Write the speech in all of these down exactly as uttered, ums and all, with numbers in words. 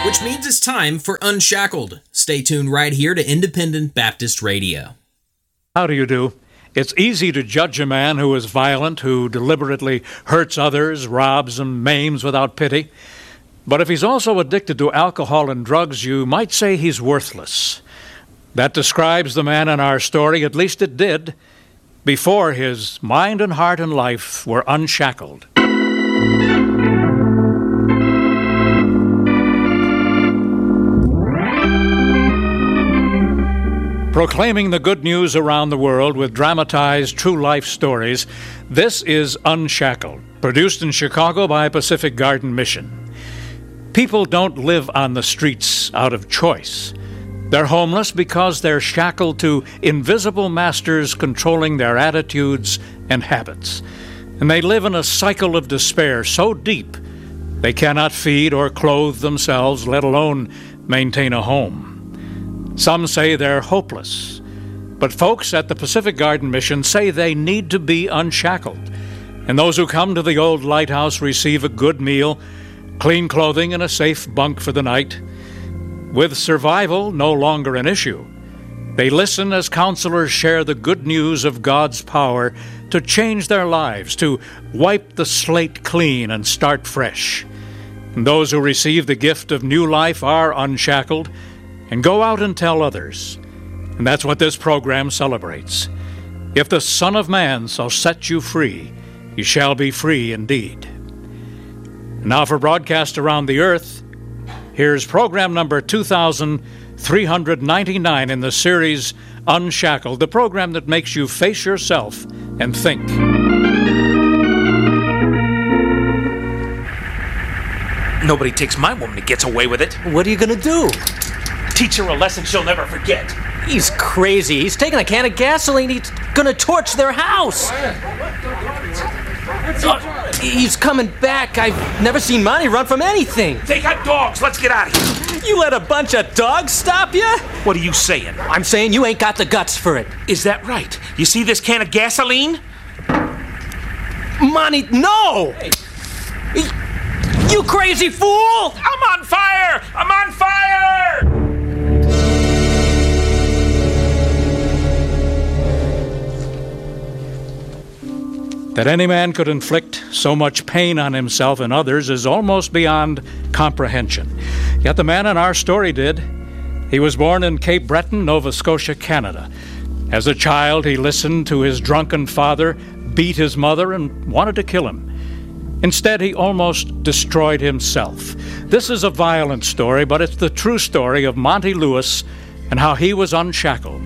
Which means it's time for Unshackled. Stay tuned right here to Independent Baptist Radio. How do you do? It's easy to judge a man who is violent, who deliberately hurts others, robs and maims without pity. But if he's also addicted to alcohol and drugs, you might say he's worthless. That describes the man in our story, at least it did, before his mind and heart and life were unshackled. Proclaiming the good news around the world with dramatized true life stories, this is Unshackled, produced in Chicago by Pacific Garden Mission. People don't live on the streets out of choice. They're homeless because they're shackled to invisible masters controlling their attitudes and habits. And they live in a cycle of despair so deep they cannot feed or clothe themselves, let alone maintain a home. Some say they're hopeless, but folks at the Pacific Garden Mission say they need to be unshackled. And those who come to the old lighthouse receive a good meal, clean clothing, and a safe bunk for the night. With survival no longer an issue, they listen as counselors share the good news of God's power to change their lives, to wipe the slate clean and start fresh. And those who receive the gift of new life are unshackled and go out and tell others. And that's what this program celebrates. If the Son of Man shall set you free, you shall be free indeed. Now for broadcast around the earth, here's program number two thousand three hundred ninety-nine in the series Unshackled, the program that makes you face yourself and think. Nobody takes my woman and gets away with it. What are you gonna do? Teach her a lesson she'll never forget. He's crazy. He's taking a can of gasoline. He's gonna torch their house. Uh, he's coming back. I've never seen Monty run from anything. They got dogs. Let's get out of here. You let a bunch of dogs stop you? What are you saying? I'm saying you ain't got the guts for it. Is that right? You see this can of gasoline? Monty, no! Hey. You crazy fool! I'm on fire! I'm on fire! That any man could inflict so much pain on himself and others is almost beyond comprehension. Yet the man in our story did. He was born in Cape Breton, Nova Scotia, Canada. As a child, he listened to his drunken father beat his mother and wanted to kill him. Instead, he almost destroyed himself. This is a violent story, but it's the true story of Monty Lewis and how he was unshackled.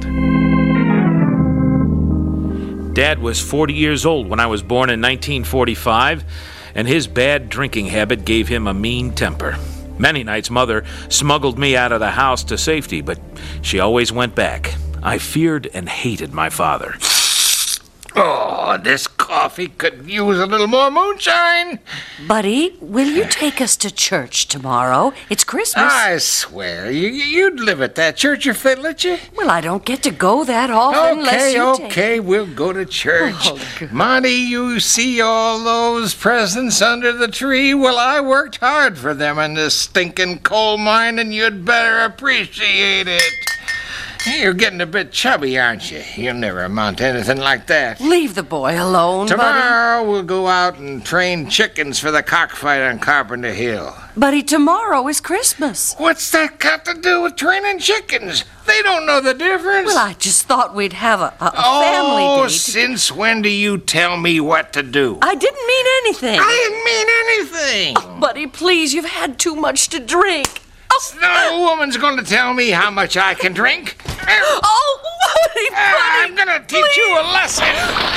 Dad was forty years old when I was born in nineteen forty-five, and his bad drinking habit gave him a mean temper. Many nights, Mother smuggled me out of the house to safety, but she always went back. I feared and hated my father. Oh, this coffee could use a little more moonshine. Buddy, will you take us to church tomorrow? It's Christmas. I swear, you, you'd live at that church if they'd let you. Well, I don't get to go that often unless Okay, you okay, take... okay, we'll go to church. Oh, God. Monty, you see all those presents under the tree? Well, I worked hard for them in this stinking coal mine, and you'd better appreciate it. You're getting a bit chubby, aren't you? You'll never amount to anything like that. Leave the boy alone, Tomorrow buddy. We'll go out and train chickens for the cockfight on Carpenter Hill. Buddy, tomorrow is Christmas. What's that got to do with training chickens? They don't know the difference. Well, I just thought we'd have a, a, a oh, family day. Oh, since when do you tell me what to do? I didn't mean anything. I didn't mean anything. Oh, buddy, please, you've had too much to drink. Oh. No woman's going to tell me how much I can drink. Oh, buddy, buddy, uh, I'm going to teach please. you a lesson.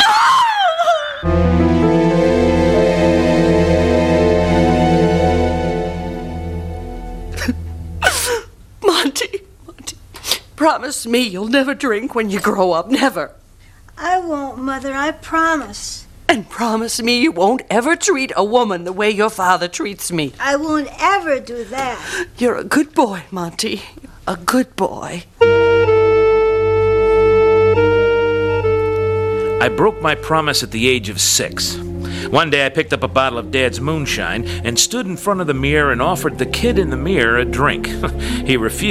Monty, Monty, promise me you'll never drink when you grow up, never. I won't, Mother, I promise. And promise me you won't ever treat a woman the way your father treats me. I won't ever do that. You're a good boy, Monty. A good boy. I broke my promise at the age of six. One day I picked up a bottle of Dad's moonshine and stood in front of the mirror and offered the kid in the mirror a drink. He refused.